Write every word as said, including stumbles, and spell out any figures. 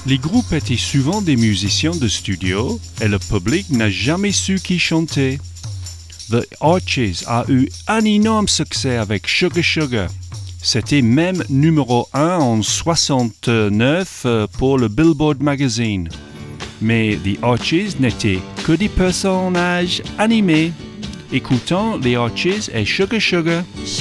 Les groupes étaient souvent des musiciens de studio et le public n'a jamais su qui chantait. The Archies a eu un énorme succès avec Sugar Sugar. C'était même numéro un en soixante-neuf pour le Billboard Magazine. Mais The Archies n'étaient que des personnages animés. Écoutons les Archies et Sugar Sugar.